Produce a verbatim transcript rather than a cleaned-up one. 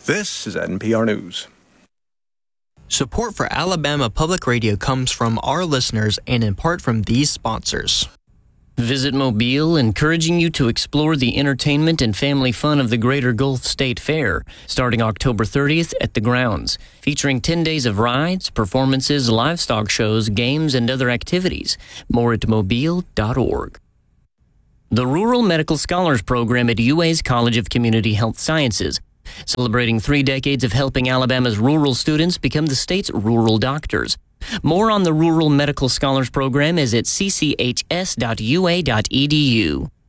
This is N P R News. Support for Alabama Public Radio comes from our listeners and in part from these sponsors. Visit Mobile, encouraging you to explore the entertainment and family fun of the Greater Gulf State Fair, starting October thirtieth at the grounds, featuring ten days of rides, performances, livestock shows, games, and other activities. More at mobile dot org. The Rural Medical Scholars Program at U A's College of Community Health Sciences, celebrating three decades of helping Alabama's rural students become the state's rural doctors. More on the Rural Medical Scholars Program is at c c h s dot u a dot e d u.